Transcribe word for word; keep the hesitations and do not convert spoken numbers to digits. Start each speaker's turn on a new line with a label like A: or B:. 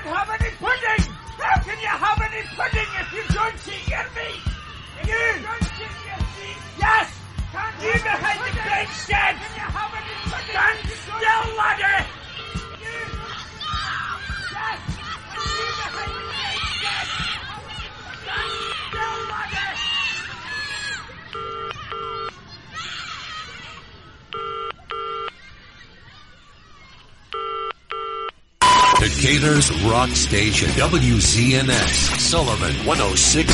A: have any pudding? How can you have any pudding if you don't eat your meat? If you don't eat your meat? Yes! Can't you behind the big shed? Can you have any pudding? Stand still, laddie! You! Yes! Can you behind the big shed? Stand still, laddie!
B: Decatur's Rock Station, W C N S, Sullivan one oh six